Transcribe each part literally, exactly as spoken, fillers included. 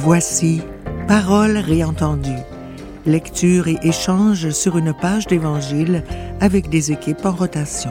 Voici Paroles réentendues. Lecture et échange sur une page d'Évangile avec des équipes en rotation.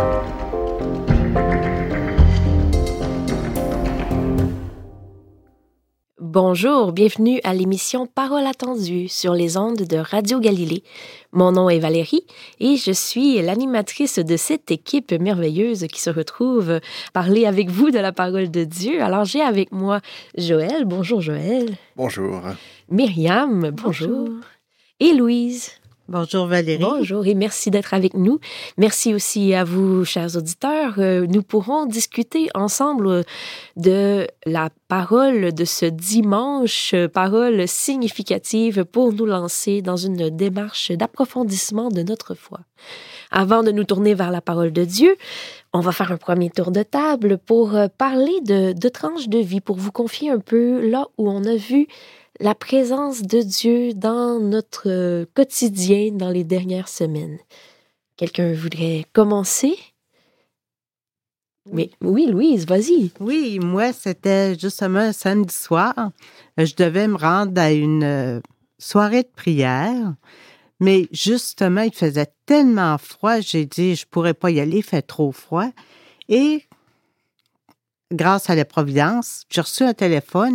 Bonjour, bienvenue à l'émission Paroles attendues sur les ondes de Radio Galilée. Mon nom est Valérie et je suis l'animatrice de cette équipe merveilleuse qui se retrouve parler avec vous de la parole de Dieu. Alors j'ai avec moi Joël. Bonjour Joël. Bonjour. Myriam. Bonjour. Bonjour. Et Louise. Bonjour Valérie. Bonjour et merci d'être avec nous. Merci aussi à vous, chers auditeurs. Nous pourrons discuter ensemble de la parole de ce dimanche, parole significative pour nous lancer dans une démarche d'approfondissement de notre foi. Avant de nous tourner vers la parole de Dieu, on va faire un premier tour de table pour parler de, de tranches de vie, pour vous confier un peu là où on a vu la présence de Dieu dans notre quotidien dans les dernières semaines. Quelqu'un voudrait commencer? Mais oui, Louise, vas-y. Oui, moi, c'était justement un samedi soir. Je devais me rendre à une soirée de prière, mais justement, il faisait tellement froid, j'ai dit, je ne pourrais pas y aller, il fait trop froid. Et grâce à la Providence, j'ai reçu un téléphone.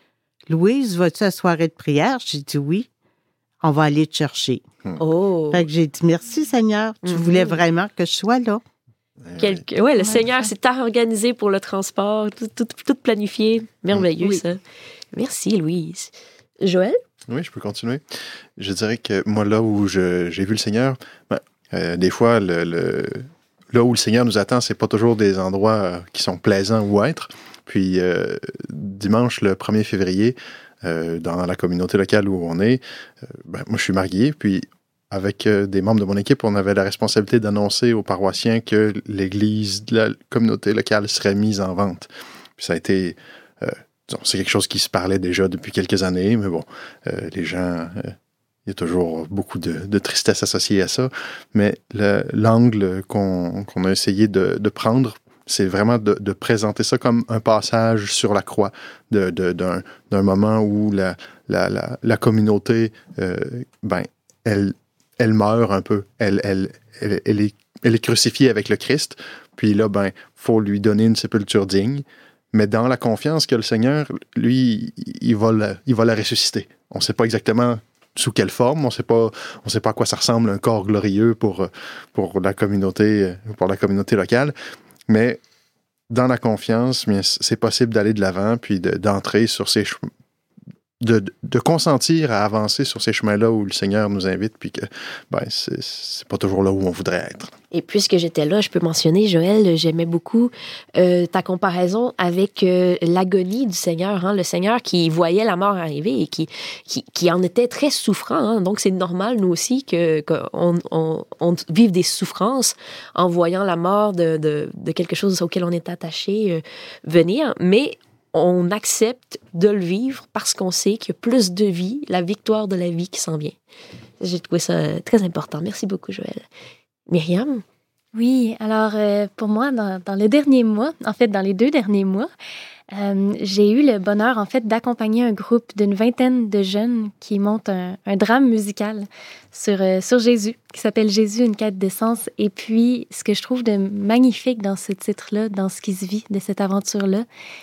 Louise, vas-tu à la soirée de prière? J'ai dit oui. On va aller te chercher. Oh. Fait que j'ai dit merci Seigneur. Tu mm-hmm. voulais vraiment que je sois là. Quelque... Oui, le ouais, Seigneur s'est organisé pour le transport, tout, tout, tout planifié. Merveilleux, oui. Ça. Merci, Louise. Joël? Oui, je peux continuer. Je dirais que moi, là où je, j'ai vu le Seigneur, ben, euh, des fois, le, le, là où le Seigneur nous attend, c'est pas toujours des endroits qui sont plaisants où être. Puis euh, dimanche, le premier février, euh, dans la communauté locale où on est, euh, ben, moi je suis marié, puis avec euh, des membres de mon équipe, on avait la responsabilité d'annoncer aux paroissiens que l'église de la communauté locale serait mise en vente. Puis ça a été, euh, disons, c'est quelque chose qui se parlait déjà depuis quelques années, mais bon, euh, les gens, euh, il y a toujours beaucoup de, de tristesse associée à ça, mais le, l'angle qu'on, qu'on a essayé de, de prendre, c'est vraiment de, de présenter ça comme un passage sur la croix, de, de, d'un, d'un moment où la, la, la, la communauté, euh, ben, elle, elle meurt un peu, elle, elle, elle, elle, est, elle est crucifiée avec le Christ, puis là, ben, faut lui donner une sépulture digne, mais dans la confiance que le Seigneur, lui, il va la, il va la ressusciter. On ne sait pas exactement sous quelle forme, on sait pas, on sait pas à quoi ça ressemble un corps glorieux pour, pour la communauté, pour la communauté locale. Mais dans la confiance, bien, c'est possible d'aller de l'avant, puis de, d'entrer sur ces chemins, de, de consentir à avancer sur ces chemins-là où le Seigneur nous invite, puis que ben, c'est, c'est pas toujours là où on voudrait être. Et puisque j'étais là, je peux mentionner, Joël, j'aimais beaucoup euh, ta comparaison avec euh, l'agonie du Seigneur, hein, le Seigneur qui voyait la mort arriver et qui, qui, qui en était très souffrant. Hein, donc, c'est normal, nous aussi, que, qu'on on, on vive des souffrances en voyant la mort de, de, de quelque chose auquel on est attaché euh, venir. Mais on accepte de le vivre parce qu'on sait qu'il y a plus de vie, la victoire de la vie qui s'en vient. J'ai trouvé ça très important. Merci beaucoup, Joël. Myriam? Oui, alors euh, pour moi, dans, dans le dernier mois, en fait, dans les deux derniers mois, euh, j'ai eu le bonheur, en fait, d'accompagner un groupe d'une vingtaine de jeunes qui montent un, un drame musical sur, euh, sur Jésus, qui s'appelle « Jésus, une quête de sens ». Et puis, ce que je trouve de magnifique dans ce titre-là, dans ce qui se vit de cette aventure-là,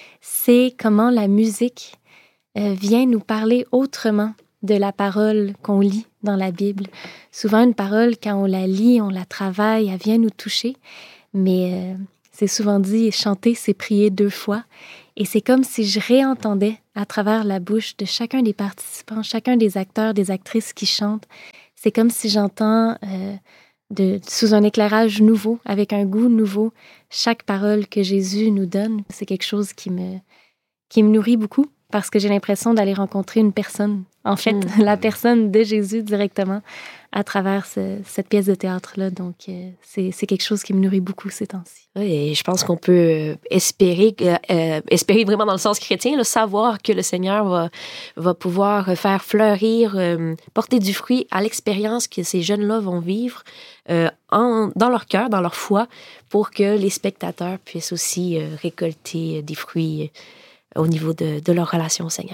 c'est comment la musique euh, vient nous parler autrement de la parole qu'on lit dans la Bible. Souvent, une parole, quand on la lit, on la travaille, elle vient nous toucher, mais euh, c'est souvent dit, chanter, c'est prier deux fois. Et c'est comme si je réentendais à travers la bouche de chacun des participants, chacun des acteurs, des actrices qui chantent. C'est comme si j'entends, euh, de, sous un éclairage nouveau, avec un goût nouveau, chaque parole que Jésus nous donne. C'est quelque chose qui me, qui me nourrit beaucoup, parce que j'ai l'impression d'aller rencontrer une personne, en fait, mmh. la personne de Jésus directement à travers ce, cette pièce de théâtre-là. Donc, euh, c'est, c'est quelque chose qui me nourrit beaucoup ces temps-ci. Oui, et je pense qu'on peut espérer, euh, espérer vraiment dans le sens chrétien, là, savoir que le Seigneur va, va pouvoir faire fleurir, euh, porter du fruit à l'expérience que ces jeunes-là vont vivre euh, en, dans leur cœur, dans leur foi, pour que les spectateurs puissent aussi euh, récolter des fruits euh, au niveau de, de leur relation au Seigneur.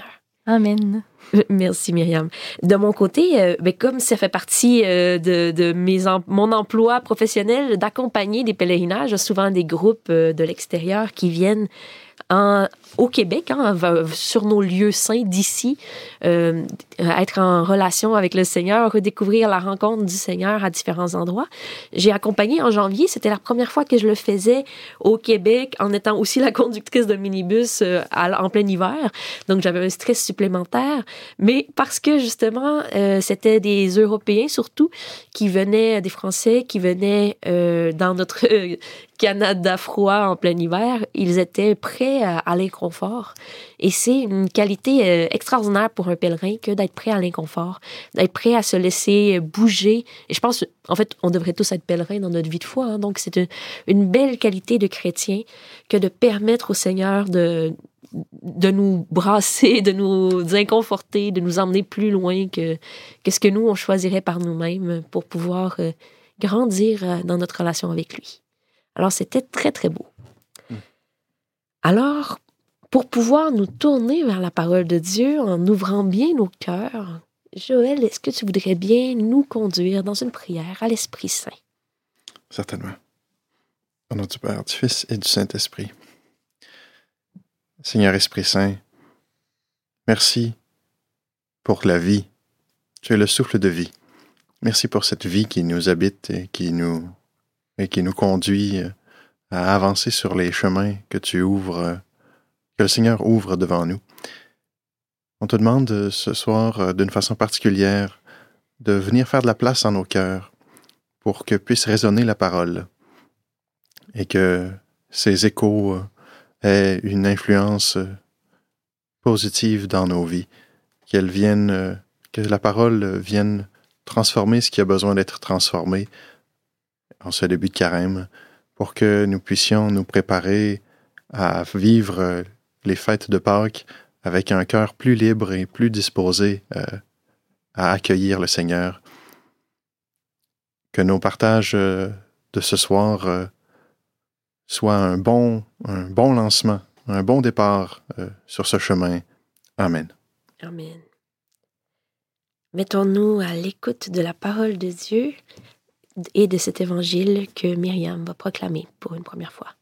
Amen. Merci Myriam. De mon côté, euh, ben, comme ça fait partie euh, de, de mes em- mon emploi professionnel d'accompagner des pèlerinages, souvent des groupes euh, de l'extérieur qui viennent en, au Québec, hein, sur nos lieux saints d'ici, euh, être en relation avec le Seigneur, redécouvrir la rencontre du Seigneur à différents endroits. J'ai accompagné en janvier, c'était la première fois que je le faisais au Québec, en étant aussi la conductrice de minibus euh, à, en plein hiver. Donc, j'avais un stress supplémentaire. Mais parce que, justement, euh, c'était des Européens, surtout, qui venaient, des Français, qui venaient euh, dans notre euh, Canada froid en plein hiver, ils étaient prêts à, à l'inconfort. Et c'est une qualité euh, extraordinaire pour un pèlerin que d'être prêt à l'inconfort, d'être prêt à se laisser bouger. Et je pense, en fait, on devrait tous être pèlerins dans notre vie de foi. Hein, donc, c'est une, une belle qualité de chrétien que de permettre au Seigneur de... de nous brasser, de nous inconforter, de nous emmener plus loin que, que ce que nous, on choisirait par nous-mêmes pour pouvoir euh, grandir euh, dans notre relation avec lui. Alors, c'était très, très beau. Mm. Alors, pour pouvoir nous tourner vers la parole de Dieu en ouvrant bien nos cœurs, Joël, est-ce que tu voudrais bien nous conduire dans une prière à l'Esprit Saint? Certainement. Au nom du Père, du Fils et du Saint-Esprit. Seigneur Esprit Saint, merci pour la vie. Tu es le souffle de vie. Merci pour cette vie qui nous habite et qui nous, et qui nous conduit à avancer sur les chemins que tu ouvres, que le Seigneur ouvre devant nous. On te demande ce soir, d'une façon particulière, de venir faire de la place dans nos cœurs pour que puisse résonner la parole et que ces échos aient une influence positive dans nos vies, qu'elle vienne, que la parole vienne transformer ce qui a besoin d'être transformé en ce début de carême, pour que nous puissions nous préparer à vivre les fêtes de Pâques avec un cœur plus libre et plus disposé euh, à accueillir le Seigneur. Que nos partages euh, de ce soir euh, soient un bon, un bon lancement, un bon départ euh, sur ce chemin. Amen. Amen. Mettons-nous à l'écoute de la parole de Dieu et de cet évangile que Myriam va proclamer pour une première fois.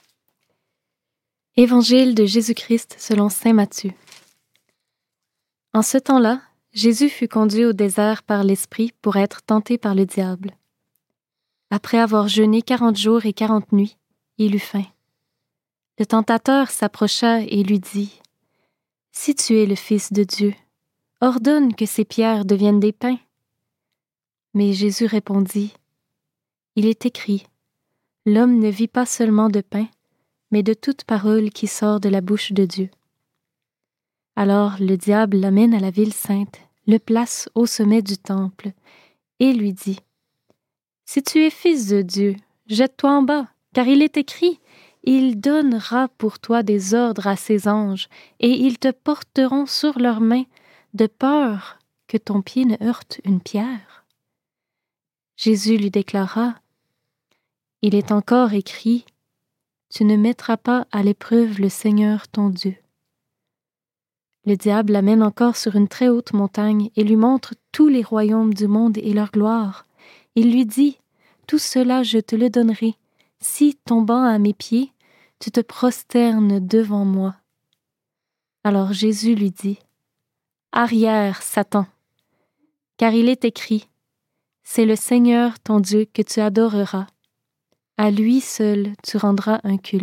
Évangile de Jésus-Christ selon saint Matthieu. En ce temps-là, Jésus fut conduit au désert par l'Esprit pour être tenté par le diable. Après avoir jeûné quarante jours et quarante nuits, il eut faim. Le tentateur s'approcha et lui dit : « Si tu es le Fils de Dieu, ordonne que ces pierres deviennent des pains. » Mais Jésus répondit : « Il est écrit, l'homme ne vit pas seulement de pain, mais de toute parole qui sort de la bouche de Dieu. » Alors le diable l'amène à la ville sainte, le place au sommet du temple, et lui dit : « Si tu es fils de Dieu, jette-toi en bas, car il est écrit, il donnera pour toi des ordres à ses anges, et ils te porteront sur leurs mains, de peur que ton pied ne heurte une pierre. » Jésus lui déclara : « Il est encore écrit, tu ne mettras pas à l'épreuve le Seigneur ton Dieu. » Le diable l'amène encore sur une très haute montagne et lui montre tous les royaumes du monde et leur gloire. Il lui dit : « Tout cela je te le donnerai, si, tombant à mes pieds, tu te prosternes devant moi. » Alors Jésus lui dit : « Arrière, Satan, car il est écrit, c'est le Seigneur ton Dieu que tu adoreras. À lui seul tu rendras un culte. »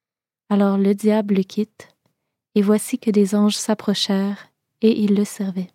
Alors le diable le quitte, et voici que des anges s'approchèrent, et ils le servaient.